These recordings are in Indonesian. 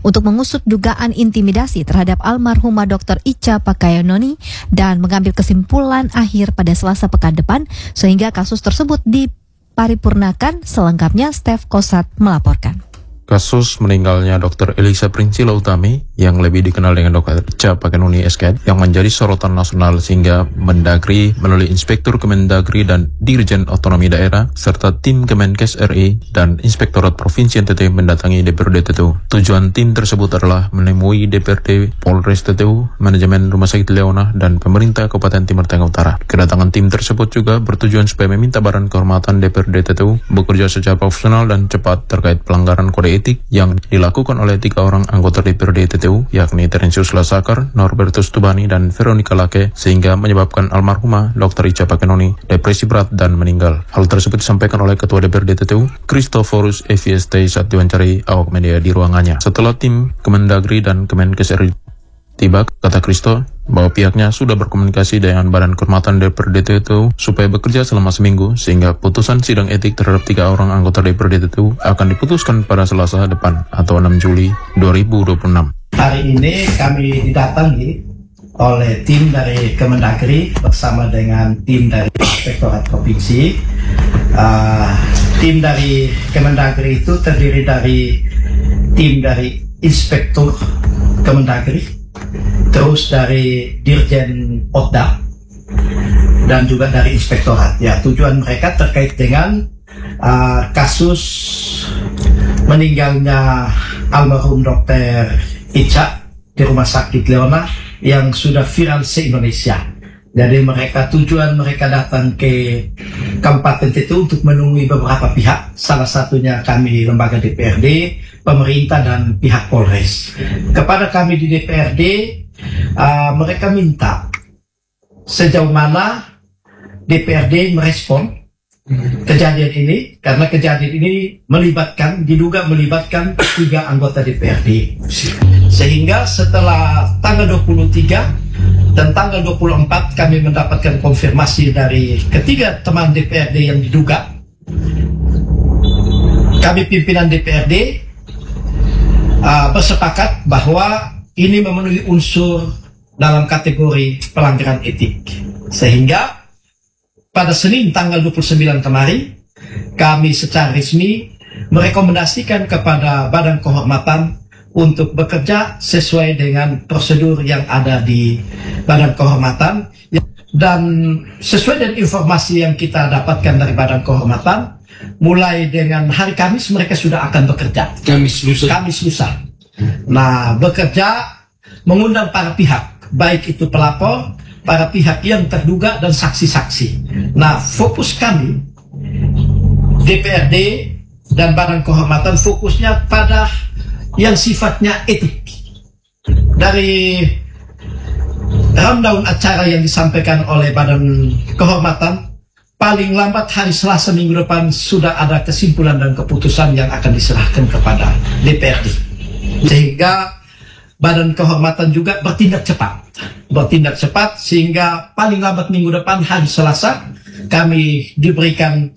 untuk mengusut dugaan intimidasi terhadap almarhumah Dr. Icha Pakayanoni dan mengambil kesimpulan akhir pada Selasa pekan depan sehingga kasus tersebut diparipurnakan. Selengkapnya Stef Kosat melaporkan. Kasus meninggalnya Dr. Elisa Princila Utami yang lebih dikenal dengan Dr. Icha Pakayanoni SK yang menjadi sorotan nasional sehingga Mendagri melalui Inspektur Kemendagri dan Dirjen Otonomi Daerah serta tim Kemenkes RI dan Inspektorat Provinsi NTT mendatangi DPRD TTU. Tujuan tim tersebut adalah menemui DPRD, Polres TTU, manajemen Rumah Sakit Leona dan pemerintah Kabupaten Timur Tengah Utara. Kedatangan tim tersebut juga bertujuan supaya meminta Badan Kehormatan DPRD TTU bekerja secara profesional dan cepat terkait pelanggaran kode etik yang dilakukan oleh 3 orang anggota DPRD TTU, yakni Terensius Lasakar, Norbertus Tubani, dan Veronica Lake, sehingga menyebabkan almarhumah Dr. Icha Pakayanoni depresi berat dan meninggal. Hal tersebut disampaikan oleh Ketua DPRD TTU, Christophorus Evieste, saat diwawancari awak media di ruangannya. Setelah tim Kemendagri dan Kemenkes RI tiba, kata Christo, bahwa pihaknya sudah berkomunikasi dengan Badan Kehormatan DPRD TTU supaya bekerja selama seminggu sehingga putusan sidang etik terhadap 3 orang anggota DPRD TTU akan diputuskan pada Selasa depan atau 6 Juli 2026. Hari ini kami didatangi oleh tim dari Kemendagri bersama dengan tim dari Inspektorat Provinsi. Tim dari Kemendagri itu terdiri dari tim dari Inspektur Kemendagri, terus dari Dirjen Otda, dan juga dari Inspektorat. Ya, tujuan mereka terkait dengan kasus meninggalnya almarhum Dr. Icha di Rumah Sakit Leona yang sudah viral se-Indonesia. Jadi tujuan mereka datang ke Kabupaten TTU untuk menemui beberapa pihak, salah satunya kami lembaga DPRD, pemerintah, dan pihak Polres. Kepada kami di DPRD, mereka minta sejauh mana DPRD merespon kejadian ini, karena kejadian ini diduga melibatkan 3 anggota DPRD. Sehingga setelah tanggal 23 dan tanggal 24 kami mendapatkan konfirmasi dari ketiga teman DPRD yang diduga. Kami pimpinan DPRD bersepakat bahwa ini memenuhi unsur dalam kategori pelanggaran etik. Sehingga pada Senin tanggal 29 kemarin kami secara resmi merekomendasikan kepada Badan Kehormatan untuk bekerja sesuai dengan prosedur yang ada di Badan Kehormatan, dan sesuai dengan informasi yang kita dapatkan dari Badan Kehormatan, mulai dengan hari Kamis mereka sudah akan bekerja. Kamis lusa. Nah, bekerja mengundang para pihak, baik itu pelapor, para pihak yang terduga, dan saksi-saksi. Nah, fokus kami DPRD dan Badan Kehormatan fokusnya pada yang sifatnya etik. Dari rundown acara yang disampaikan oleh Badan Kehormatan, paling lambat hari Selasa minggu depan sudah ada kesimpulan dan keputusan yang akan diserahkan kepada DPRD. Sehingga Badan Kehormatan juga bertindak cepat sehingga paling lambat minggu depan hari Selasa kami diberikan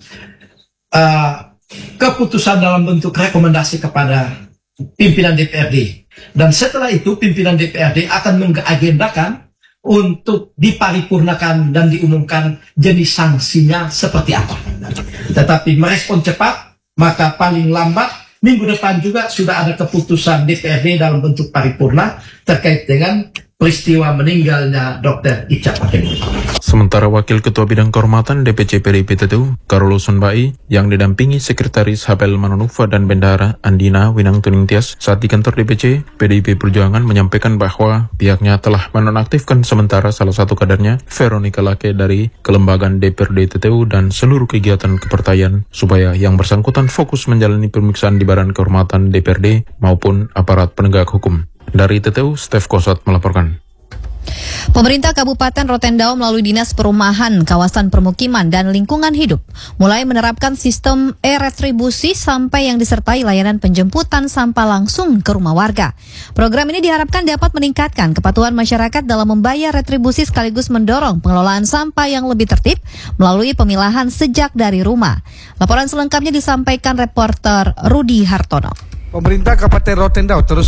keputusan dalam bentuk rekomendasi kepada pimpinan DPRD, dan setelah itu pimpinan DPRD akan mengagendakan untuk diparipurnakan dan diumumkan jenis sanksinya seperti apa. Tetapi merespon cepat, maka paling lambat minggu depan juga sudah ada keputusan DPRD dalam bentuk paripurna terkait dengan peristiwa meninggalnya Dr. Icha Pakayanoni. Sementara Wakil Ketua Bidang Kehormatan DPC PDIP TTU, Carlo Sunbai, yang didampingi Sekretaris Habel Manonufa dan Bendahara Andina Winang Tuningtias saat di kantor DPC, PDIP Perjuangan menyampaikan bahwa pihaknya telah menonaktifkan sementara salah satu kadernya, Veronica Lake, dari kelembagaan DPRD TTU dan seluruh kegiatan kepartaian supaya yang bersangkutan fokus menjalani pemeriksaan di Badan Kehormatan DPRD maupun aparat penegak hukum. Dari TTU, Stef Kosat melaporkan. Pemerintah Kabupaten Rotendao melalui Dinas Perumahan, Kawasan Permukiman, dan Lingkungan Hidup mulai menerapkan sistem e-retribusi sampai yang disertai layanan penjemputan sampah langsung ke rumah warga. Program ini diharapkan dapat meningkatkan kepatuhan masyarakat dalam membayar retribusi sekaligus mendorong pengelolaan sampah yang lebih tertib melalui pemilahan sejak dari rumah. Laporan selengkapnya disampaikan reporter Rudi Hartono. Pemerintah Kabupaten Rotendao terus